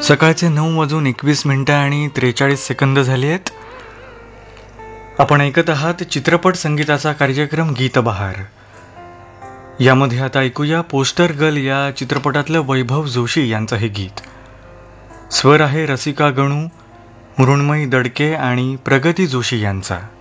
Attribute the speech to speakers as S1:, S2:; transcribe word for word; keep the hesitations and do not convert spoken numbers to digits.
S1: सकाळचे नऊ वाजून एकवीस मिनिटं आणि त्रेचाळीस सेकंद झाली आहेत. आपण ऐकत आहात चित्रपट संगीताचा कार्यक्रम गीतबहार. यामध्ये आता ऐकूया पोस्टर गर्ल या चित्रपटातलं वैभव जोशी यांचं हे गीत. स्वर आहे रसिका गणू, मृण्मयी दडके आणि प्रगती जोशी यांचा.